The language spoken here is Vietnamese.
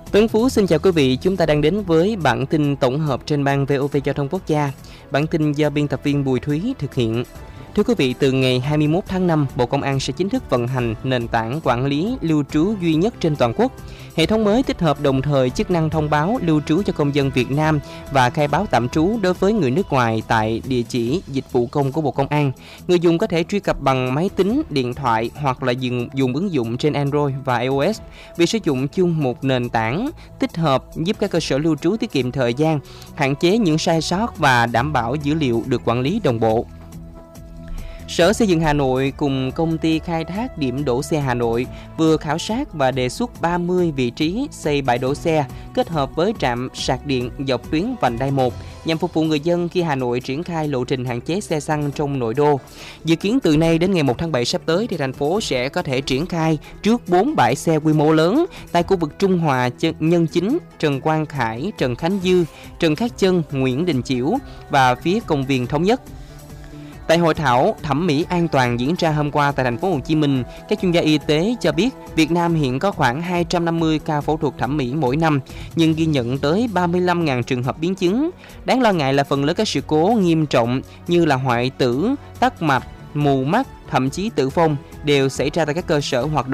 Tuấn Phú xin chào quý vị, chúng ta đang đến với bản tin tổng hợp trên ban VOV Giao thông Quốc gia. Bản tin do biên tập viên Bùi Thúy thực hiện. Thưa quý vị, từ ngày 21 tháng 5, Bộ Công an sẽ chính thức vận hành nền tảng quản lý lưu trú duy nhất trên toàn quốc. Hệ thống mới tích hợp đồng thời chức năng thông báo lưu trú cho công dân Việt Nam và khai báo tạm trú đối với người nước ngoài tại địa chỉ dịch vụ công của Bộ Công an. Người dùng có thể truy cập bằng máy tính, điện thoại hoặc là dùng ứng dụng trên Android và iOS. Việc sử dụng chung một nền tảng tích hợp giúp các cơ sở lưu trú tiết kiệm thời gian, hạn chế những sai sót và đảm bảo dữ liệu được quản lý đồng bộ. Sở Xây dựng Hà Nội cùng công ty khai thác điểm đỗ xe Hà Nội vừa khảo sát và đề xuất 30 vị trí xây bãi đỗ xe kết hợp với trạm sạc điện dọc tuyến vành đai 1 nhằm phục vụ người dân khi Hà Nội triển khai lộ trình hạn chế xe xăng trong nội đô. Dự kiến từ nay đến ngày 1 tháng 7 sắp tới thì thành phố sẽ có thể triển khai trước 4 bãi xe quy mô lớn tại khu vực Trung Hòa, Nhân Chính, Trần Quang Khải, Trần Khánh Dư, Trần Khát Chân, Nguyễn Đình Chiểu và phía công viên Thống Nhất. Tại hội thảo thẩm mỹ an toàn diễn ra hôm qua tại thành phố Hồ Chí Minh, các chuyên gia y tế cho biết Việt Nam hiện có khoảng 250 ca phẫu thuật thẩm mỹ mỗi năm, nhưng ghi nhận tới 35.000 trường hợp biến chứng. Đáng lo ngại là phần lớn các sự cố nghiêm trọng như là hoại tử, tắc mạch, mù mắt, thậm chí tử vong đều xảy ra tại các cơ sở hoạt động